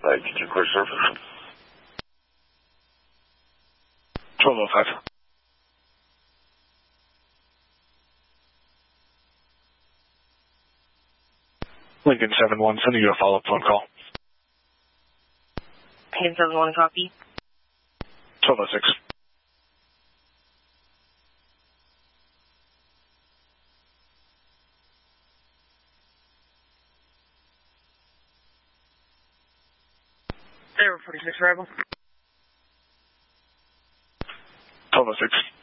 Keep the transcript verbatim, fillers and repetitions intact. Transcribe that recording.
Alright, did you clear surface? twelve oh five. Lincoln seven one, sending you a follow-up phone call. Lincoln seven one, copy. twelve oh six. Zero forty-six arrival. twelve oh six.